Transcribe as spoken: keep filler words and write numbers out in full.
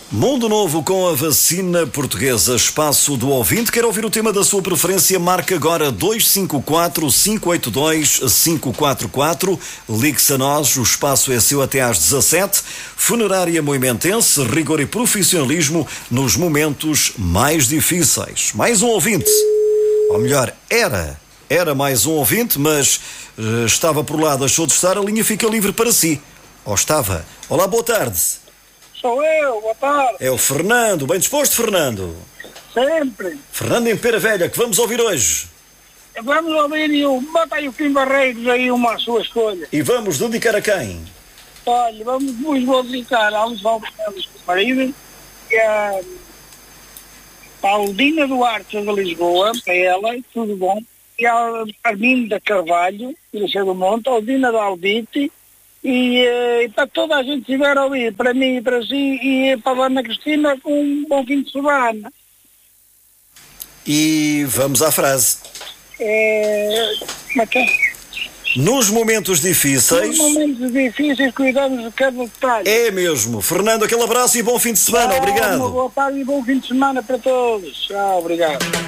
Mundo novo com a vacina portuguesa. Espaço do ouvinte. Quer ouvir o tema da sua preferência? Marque agora dois cinco quatro, cinco oito dois, cinco quatro quatro. Ligue-se a nós. O espaço é seu até às dezassete. Funerária Moimentense. Rigor e profissionalismo nos momentos mais difíceis. Mais um ouvinte. Ou melhor, era. Era mais um ouvinte, mas uh, estava por lá, deixou de estar. A linha fica livre para si. Ou estava. Olá, boa tarde. Sou eu, boa tarde. É o Fernando. Bem disposto, Fernando? Sempre. Fernando em Pera Velha, que vamos ouvir hoje? Vamos ouvir e o bota aí o Kim Barreiros aí uma sua escolha. E vamos dedicar a quem? Olha, vamos, vos vou dedicar a Luís Alves Marido e a, a Aldina Duarte de Lisboa, para ela, tudo bom. E a Arminda Carvalho, de do Monte, a Aldina da Aldite. E, e para toda a gente que estiver a ouvir, para mim e para si, e para a Ana Cristina, com um bom fim de semana. E vamos à frase. É, como é que é? Nos momentos difíceis... Nos momentos difíceis cuidamos de cada detalhe. É mesmo. Fernando, aquele abraço e bom fim de semana. Ah, obrigado. Uma boa tarde e bom fim de semana para todos. Tchau, obrigado.